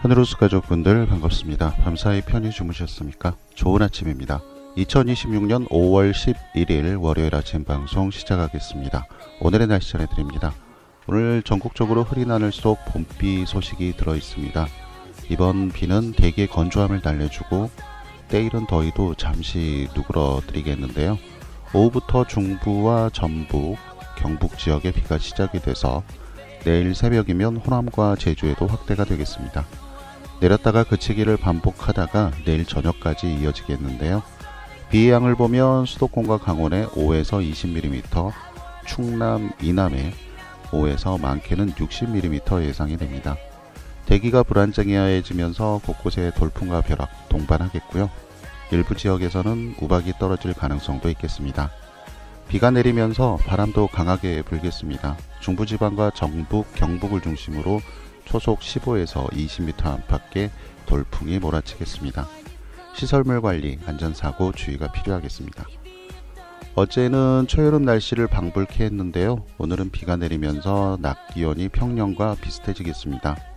하늘호수 가족분들 반갑습니다. 밤사이 편히 주무셨습니까? 좋은 아침입니다. 2026년 5월 11일 월요일 아침 방송 시작하겠습니다. 오늘의 날씨 전해드립니다. 오늘 전국적으로 흐린 하늘 속 봄비 소식이 들어있습니다. 이번 비는 대기의 건조함을 달래주고 때이른 더위도 잠시 누그러뜨리겠는데요. 오후부터 중부와 전북, 경북 지역에 비가 시작이 돼서 내일 새벽이면 호남과 제주에도 확대가 되겠습니다. 내렸다가 그치기를 반복하다가 내일 저녁까지 이어지겠는데요. 비의 양을 보면 수도권과 강원에 5에서 20mm, 충남, 이남에 5에서 많게는 60mm 예상이 됩니다. 대기가 불안정해지면서 곳곳에 돌풍과 벼락 동반하겠고요. 일부 지역에서는 우박이 떨어질 가능성도 있겠습니다. 비가 내리면서 바람도 강하게 불겠습니다. 중부지방과 정북, 경북을 중심으로 초속 15에서 20m 안팎의 돌풍이 몰아치겠습니다. 시설물 관리, 안전사고 주의가 필요하겠습니다. 어제는 초여름 날씨를 방불케 했는데요. 오늘은 비가 내리면서 낮 기온이 평년과 비슷해지겠습니다.